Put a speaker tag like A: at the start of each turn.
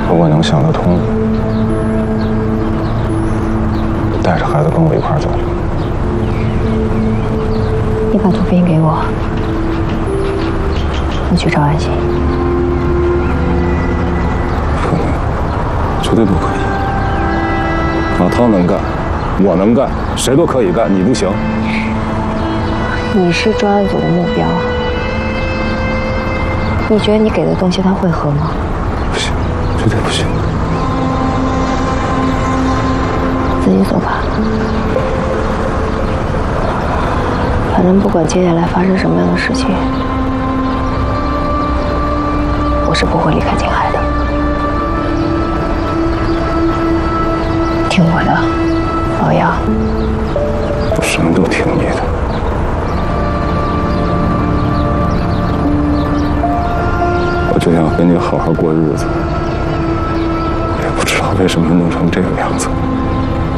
A: 如果能想得通，带着孩子跟我一块儿走。
B: 你把图片给我，我去找安心。
A: 不能，绝对不可以。老涛能干，我能干，谁都可以干，你不行。
B: 你是专案组的目标，你觉得你给的东西他会喝吗？
A: 不行，绝对不行。
B: 自己走吧。反正不管接下来发生什么样的事情，我是不会离开景海的。听我的，老杨。
A: 我什么都听你的。我就想和你好好过日子，也不知道为什么弄成这个样子。